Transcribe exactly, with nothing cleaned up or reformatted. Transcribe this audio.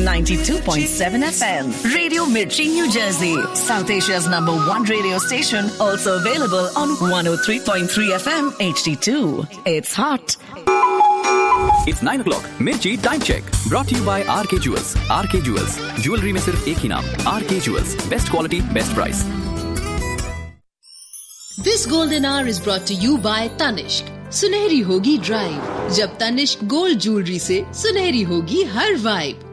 ninety-two point seven F M. Radio Mirchi, New Jersey. South Asia's number one radio station. Also available on one oh three point three F M H D two. It's hot. It's nine o'clock. Mirchi time check. Brought to you by R K Jewels. R K Jewels. Jewelry में सिर्फ एक ही नाम. R K Jewels. Best quality, best price. This golden hour is brought to you by Tanishq. सुनहरी होगी drive जब Tanishq gold jewellery से सुनहरी होगी हर वाइब.